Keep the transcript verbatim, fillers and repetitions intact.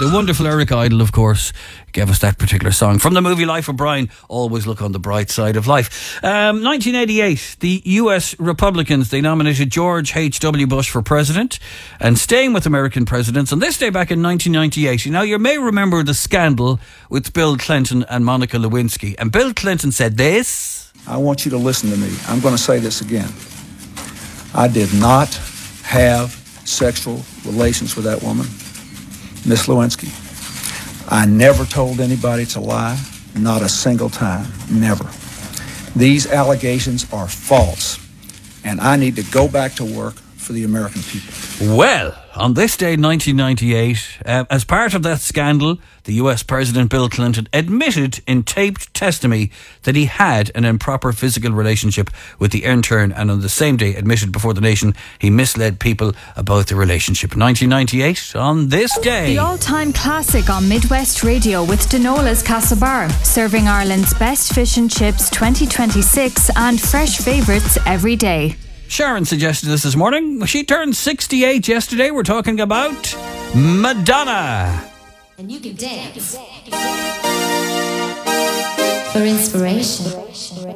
The wonderful Eric Idle, of course, gave us that particular song. From the movie Life of Brian, always look on the bright side of life. Um, nineteen eighty-eight, the U S Republicans, they nominated George H W Bush for president. And staying with American presidents, on this day back in nineteen ninety-eight, now you may remember the scandal with Bill Clinton and Monica Lewinsky. And Bill Clinton said this: I want you to listen to me. I'm going to say this again. I did not have sexual relations with that woman, Miss Lewinsky. I never told anybody to lie, not a single time, never. These allegations are false, and I need to go back to work for the American people. Well, on this day, nineteen ninety-eight, uh, as part of that scandal, the U S President Bill Clinton admitted in taped testimony that he had an improper physical relationship with the intern, and on the same day admitted before the nation he misled people about the relationship. nineteen ninety-eight, on this day. The all-time classic on Midwest Radio with Denola's Castlebar, serving Ireland's best fish and chips twenty twenty-six and fresh favourites every day. Sharon suggested this this morning. She turned sixty-eight yesterday. We're talking about Madonna. And you can dance for inspiration.